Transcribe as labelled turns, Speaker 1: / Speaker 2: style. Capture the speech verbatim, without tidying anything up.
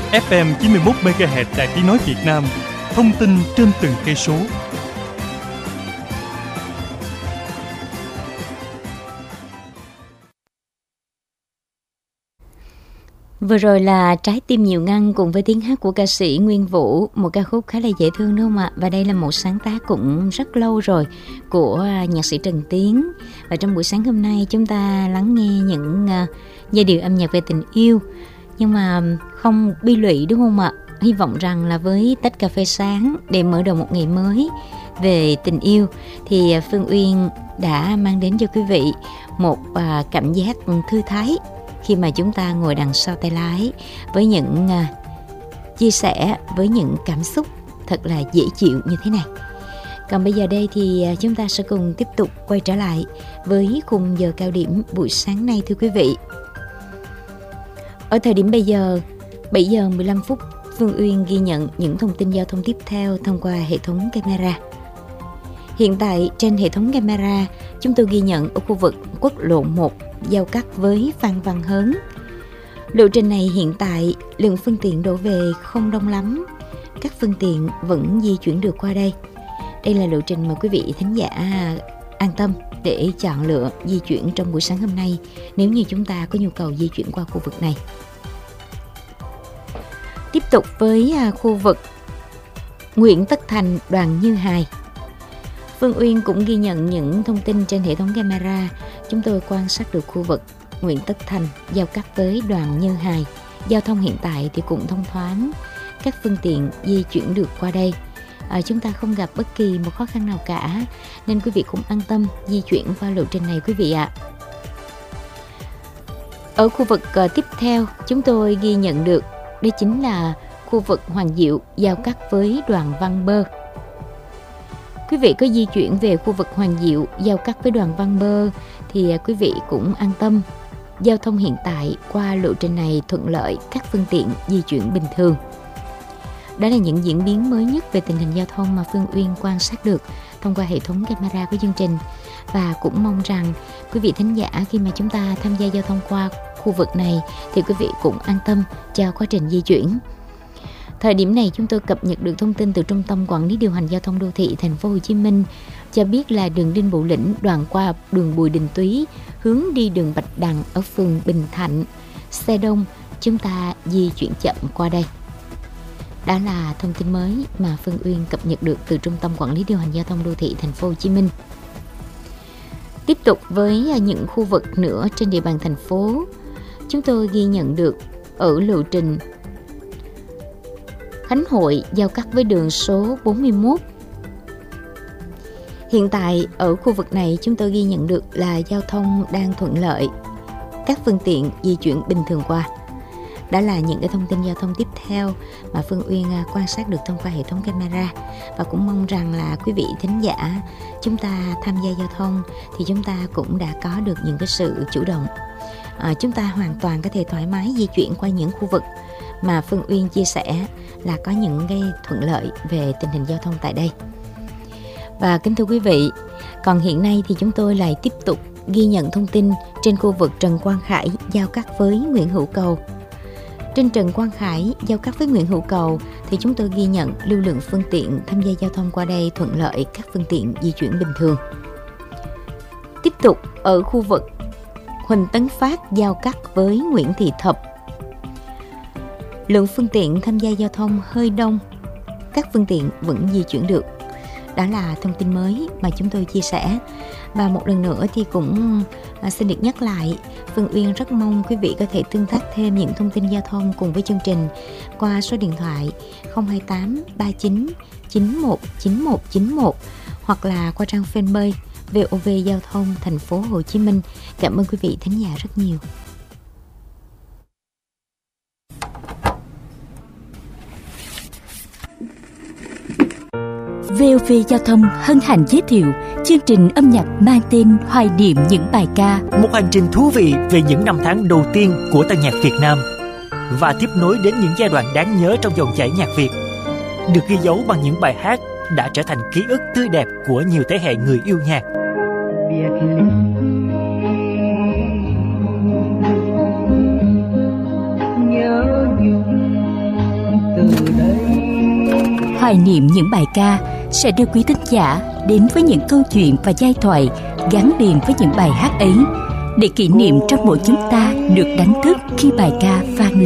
Speaker 1: ép em chín mươi mốt mê ga héc Đài Tiếng nói Việt Nam. Thông tin trên từng cây số.
Speaker 2: Vừa rồi là Trái tim nhiều ngăn cùng với tiếng hát của ca sĩ Nguyên Vũ, một ca khúc khá là dễ thương đúng không ạ? Và đây là một sáng tác cũng rất lâu rồi của nhạc sĩ Trần Tiến. Và trong buổi sáng hôm nay chúng ta lắng nghe những uh, giai điệu âm nhạc về tình yêu, nhưng mà không bi lụy đúng không ạ? Hy vọng rằng là với tách cà phê sáng để mở đầu một ngày mới về tình yêu thì Phương Uyên đã mang đến cho quý vị một uh, cảm giác thư thái khi mà chúng ta ngồi đằng sau tay lái với những uh, chia sẻ, với những cảm xúc thật là dễ chịu như thế này. Còn bây giờ đây thì uh, chúng ta sẽ cùng tiếp tục quay trở lại với khung giờ cao điểm buổi sáng nay thưa quý vị. Ở thời điểm bây giờ bảy giờ mười lăm phút, Phương Uyên ghi nhận những thông tin giao thông tiếp theo thông qua hệ thống camera. Hiện tại trên hệ thống camera, chúng tôi ghi nhận ở khu vực quốc lộ một giao cắt với Phan Văn Hớn. Lộ trình này hiện tại lượng phương tiện đổ về không đông lắm, các phương tiện vẫn di chuyển được qua đây. Đây là lộ trình mà quý vị thính giả an tâm để chọn lựa di chuyển trong buổi sáng hôm nay nếu như chúng ta có nhu cầu di chuyển qua khu vực này. Tiếp tục với khu vực Nguyễn Tất Thành, Đoàn Như Hài. Phương Uyên cũng ghi nhận những thông tin trên hệ thống camera. Chúng tôi quan sát được khu vực Nguyễn Tất Thành giao cắt với Đoàn Như Hài. Giao thông hiện tại thì cũng thông thoáng, các phương tiện di chuyển được qua đây. À, chúng ta không gặp bất kỳ một khó khăn nào cả, nên quý vị cũng an tâm di chuyển qua lộ trình này quý vị ạ. Ở khu vực uh, tiếp theo chúng tôi ghi nhận được đây chính là khu vực Hoàng Diệu giao cắt với Đoàn Văn Bơ. Quý vị có di chuyển về khu vực Hoàng Diệu giao cắt với Đoàn Văn Bơ thì quý vị cũng an tâm. Giao thông hiện tại qua lộ trình này thuận lợi, các phương tiện di chuyển bình thường. Đó là những diễn biến mới nhất về tình hình giao thông mà Phương Uyên quan sát được thông qua hệ thống camera của chương trình. Và cũng mong rằng quý vị thính giả khi mà chúng ta tham gia giao thông qua khu vực này thì quý vị cũng an tâm cho quá trình di chuyển. Thời điểm này chúng tôi cập nhật được thông tin từ Trung tâm Quản lý điều hành giao thông đô thị thành phố Hồ Chí Minh cho biết là đường Đinh Bộ Lĩnh đoạn qua đường Bùi Đình Túy hướng đi đường Bạch Đằng ở phường Bình Thạnh, xe đông, chúng ta di chuyển chậm qua đây. Đó là thông tin mới mà Phương Uyên cập nhật được từ Trung tâm Quản lý điều hành giao thông đô thị thành phố Hồ Chí Minh. Tiếp tục với những khu vực nữa trên địa bàn thành phố, chúng tôi ghi nhận được ở lộ trình Khánh Hội giao cắt với đường số bốn mươi mốt. Hiện tại ở khu vực này chúng tôi ghi nhận được là giao thông đang thuận lợi, các phương tiện di chuyển bình thường qua. Đó là những cái thông tin giao thông tiếp theo mà Phương Uyên quan sát được thông qua hệ thống camera. Và cũng mong rằng là quý vị thính giả chúng ta tham gia giao thông thì chúng ta cũng đã có được những cái sự chủ động. À, chúng ta hoàn toàn có thể thoải mái di chuyển qua những khu vực mà Phương Uyên chia sẻ là có những cái thuận lợi về tình hình giao thông tại đây. Và kính thưa quý vị, còn hiện nay thì chúng tôi lại tiếp tục ghi nhận thông tin trên khu vực Trần Quang Khải giao cắt với Nguyễn Hữu Cầu. Trên Trần Quang Khải giao cắt với Nguyễn Hữu Cầu thì chúng tôi ghi nhận lưu lượng phương tiện tham gia giao thông qua đây thuận lợi, các phương tiện di chuyển bình thường. Tiếp tục ở khu vực Huỳnh Tấn Phát giao cắt với Nguyễn Thị Thập, lượng phương tiện tham gia giao thông hơi đông, các phương tiện vẫn di chuyển được. Đó là thông tin mới mà chúng tôi chia sẻ. Và một lần nữa thì cũng xin được nhắc lại, Phương Uyên rất mong quý vị có thể tương tác thêm những thông tin giao thông cùng với chương trình qua số điện thoại không hai tám ba chín chín một chín một chín một hoặc là qua trang fanpage vê o vê Giao thông thành phố Hồ Chí Minh. Cảm ơn quý vị thính giả rất nhiều.
Speaker 3: vê o vê Giao thông hân hạnh giới thiệu chương trình âm nhạc mang tên Hoài niệm những bài ca.
Speaker 4: Một hành trình thú vị về những năm tháng đầu tiên của tân nhạc Việt Nam và tiếp nối đến những giai đoạn đáng nhớ trong dòng chảy nhạc Việt, được ghi dấu bằng những bài hát đã trở thành ký ức tươi đẹp của nhiều thế hệ người yêu nhạc.
Speaker 5: Nhớ nhung
Speaker 3: hoài niệm những bài ca sẽ đưa quý thính giả đến với những câu chuyện và giai thoại gắn liền với những bài hát ấy, để kỷ niệm trong mỗi chúng ta được đánh thức khi bài ca vang lên.